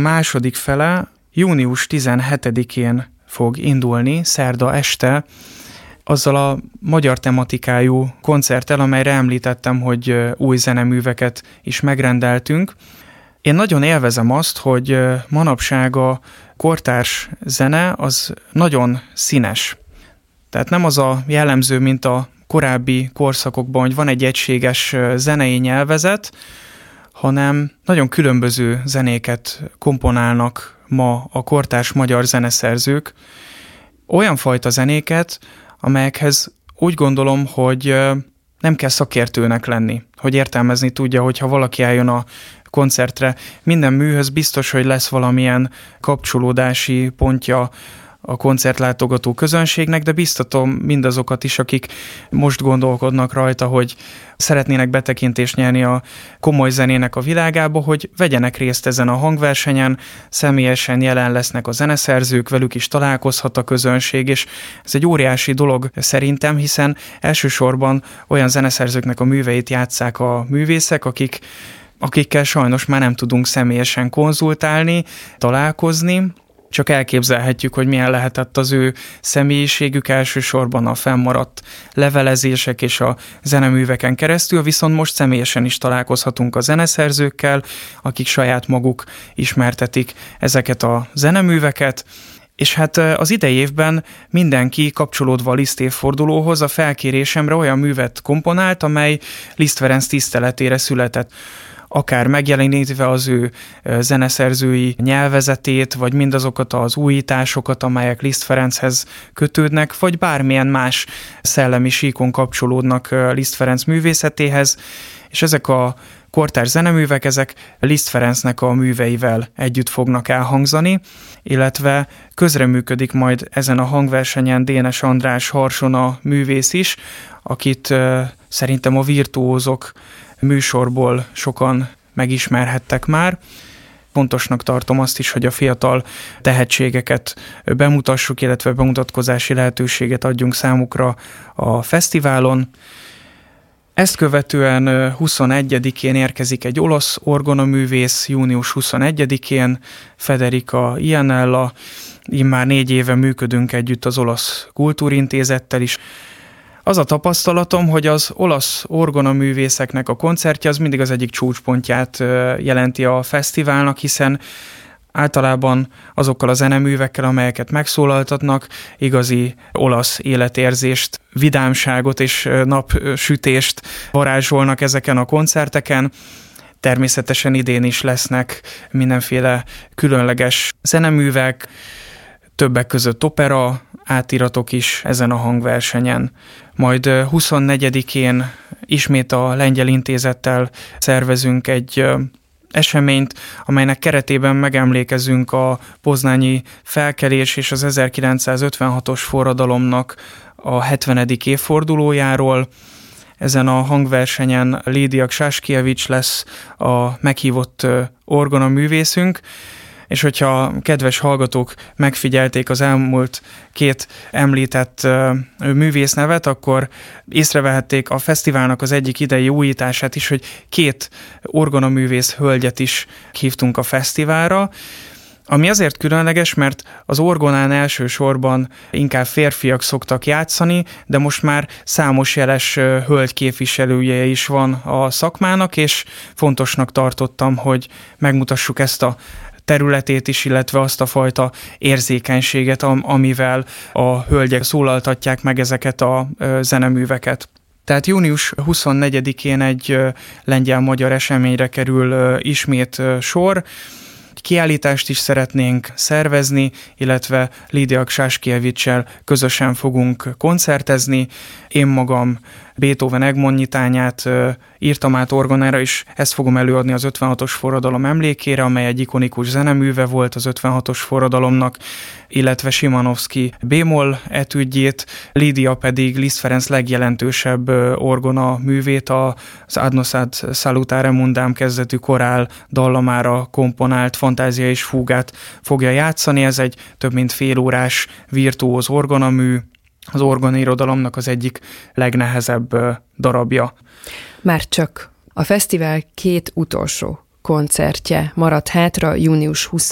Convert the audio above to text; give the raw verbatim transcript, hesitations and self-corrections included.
második fele június tizenhetedikén fog indulni, szerda este, azzal a magyar tematikájú koncerttel, amelyre említettem, hogy új zeneműveket is megrendeltünk. Én nagyon élvezem azt, hogy manapság a kortárs zene az nagyon színes. Tehát nem az a jellemző, mint a korábbi korszakokban, hogy van egy egységes zenei nyelvezet, hanem nagyon különböző zenéket komponálnak ma a kortárs magyar zeneszerzők. Olyan fajta zenéket, amelyekhez úgy gondolom, hogy nem kell szakértőnek lenni, hogy értelmezni tudja, hogyha valaki eljön a koncertre. Minden műhöz biztos, hogy lesz valamilyen kapcsolódási pontja a koncertlátogató közönségnek, de biztatom mindazokat is, akik most gondolkodnak rajta, hogy szeretnének betekintést nyerni a komoly zenének a világába, hogy vegyenek részt ezen a hangversenyen, személyesen jelen lesznek a zeneszerzők, velük is találkozhat a közönség, és ez egy óriási dolog szerintem, hiszen elsősorban olyan zeneszerzőknek a műveit játsszák a művészek, akik akikkel sajnos már nem tudunk személyesen konzultálni, találkozni, csak elképzelhetjük, hogy milyen lehetett az ő személyiségük, elsősorban a fennmaradt levelezések és a zeneműveken keresztül, viszont most személyesen is találkozhatunk a zeneszerzőkkel, akik saját maguk ismertetik ezeket a zeneműveket, és hát az idei évben mindenki kapcsolódva a Liszt évfordulóhoz a felkérésemre olyan művet komponált, amely Liszt Ferenc tiszteletére született. Akár megjelenítve az ő zeneszerzői nyelvezetét, vagy mindazokat az újításokat, amelyek Liszt Ferenchez kötődnek, vagy bármilyen más szellemi síkon kapcsolódnak Liszt Ferenc művészetéhez, és ezek a kortárs zeneművek, ezek Liszt Ferencnek a műveivel együtt fognak elhangzani, illetve közreműködik majd ezen a hangversenyen Dénes András Harsona művész is, akit uh, szerintem a virtuózok műsorból sokan megismerhettek már. Fontosnak tartom azt is, hogy a fiatal tehetségeket bemutassuk, illetve bemutatkozási lehetőséget adjunk számukra a fesztiválon. Ezt követően huszonegyedikén érkezik egy olasz orgonaművész, június huszonegyedikén, Federica Iannella. Immár négy éve működünk együtt az Olasz Kultúrintézettel is. Az a tapasztalatom, hogy az olasz orgonaművészeknek a koncertje az mindig az egyik csúcspontját jelenti a fesztiválnak, hiszen általában azokkal a zeneművekkel, amelyeket megszólaltatnak, igazi olasz életérzést, vidámságot és napsütést varázsolnak ezeken a koncerteken. Természetesen idén is lesznek mindenféle különleges zeneművek, többek között opera átiratok is ezen a hangversenyen. Majd huszonnegyedikén ismét a Lengyel Intézettel szervezünk egy eseményt, amelynek keretében megemlékezünk a poznányi felkelés és az ezerkilencszázötvenhatos forradalomnak a hetvenedik évfordulójáról. Ezen a hangversenyen Lídia Ksáskiewicz lesz a meghívott orgonaművészünk, és hogyha kedves hallgatók megfigyelték az elmúlt két említett művésznevet, akkor észrevehették a fesztiválnak az egyik idei újítását is, hogy két orgonaművész hölgyet is hívtunk a fesztiválra, ami azért különleges, mert az orgonán elsősorban inkább férfiak szoktak játszani, de most már számos jeles hölgy képviselője is van a szakmának, és fontosnak tartottam, hogy megmutassuk ezt a területét is, illetve azt a fajta érzékenységet, amivel a hölgyek szólaltatják meg ezeket a zeneműveket. Tehát június huszonnegyedikén egy lengyel-magyar eseményre kerül ismét sor. Kiállítást is szeretnénk szervezni, illetve Lídia Ksáskiewicz-sel közösen fogunk koncertezni. Én magam Beethoven Egmont nyitányát írtam át orgonára, és ezt fogom előadni az ötvenhatos forradalom emlékére, amely egy ikonikus zeneműve volt az ötvenhatos forradalomnak, illetve Szymanowski B-moll etüdjét, Lídia pedig Liszt Ferenc legjelentősebb orgona művét, az Adnosat Salutare Mundam kezdetű korál dallamára komponált Fantázia és fúgát fogja játszani. Ez egy több mint fél órás virtuóz orgonamű, az orgonairodalomnak az egyik legnehezebb darabja. Már csak a fesztivál két utolsó koncertje maradt hátra, június